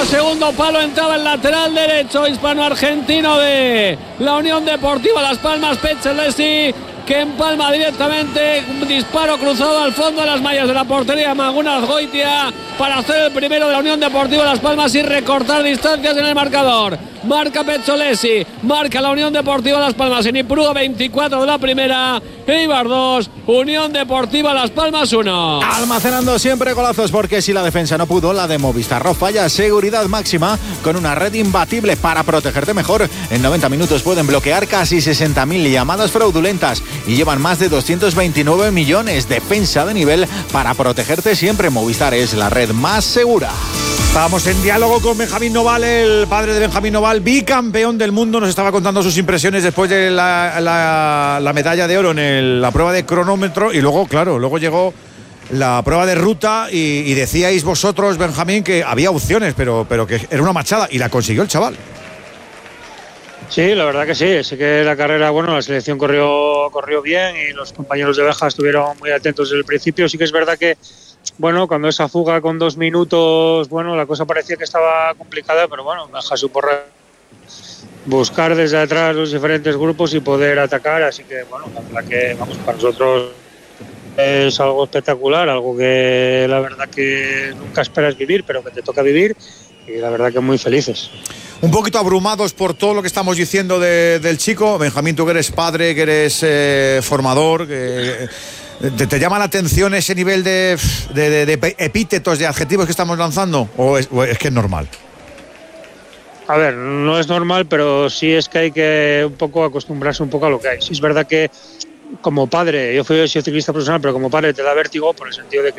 segundo palo, entraba el lateral derecho hispano-argentino de la Unión Deportiva Las Palmas, Petchelesi, que empalma directamente, un disparo cruzado al fondo de las mallas de la portería Maguna Azgoitia para hacer el primero de la Unión Deportiva Las Palmas y recortar distancias en el marcador. Marca Petchelesi, marca la Unión Deportiva Las Palmas en Ipurúa, 24 de la primera, Eibar 2, Unión Deportiva Las Palmas 1. Almacenando siempre golazos, porque si la defensa no pudo, la de Movistar no falla. Seguridad máxima con una red imbatible para protegerte mejor. En 90 minutos pueden bloquear casi 60.000 llamadas fraudulentas y llevan más de 229 millones. Defensa de nivel para protegerte siempre. Movistar es la red más segura. Estábamos en diálogo con Benjamín Noval, el padre de Benjamín Noval, bicampeón del mundo. Nos estaba contando sus impresiones después de la medalla de oro en la prueba de cronómetro. Y luego, claro, luego llegó la prueba de ruta y decíais vosotros, Benjamín, que había opciones, pero que era una machada. Y la consiguió el chaval. Sí, la verdad que sí. Sí que la carrera, la selección corrió bien y los compañeros de Benja estuvieron muy atentos desde el principio. Sí que es verdad que, cuando esa fuga con 2 minutos, la cosa parecía que estaba complicada, pero Benja supo buscar desde atrás los diferentes grupos y poder atacar. Así que, la verdad que, para nosotros es algo espectacular, algo que la verdad que nunca esperas vivir, pero que te toca vivir. Y la verdad que muy felices. Un poquito abrumados por todo lo que estamos diciendo del chico. Benjamín, tú que eres padre, que eres formador, que ¿te llama la atención ese nivel de epítetos, de adjetivos que estamos lanzando? ¿O es que es normal? A ver, no es normal, pero sí es que hay que un poco acostumbrarse un poco a lo que hay. Sí es verdad que como padre, yo soy ciclista profesional, pero como padre te da vértigo por el sentido de que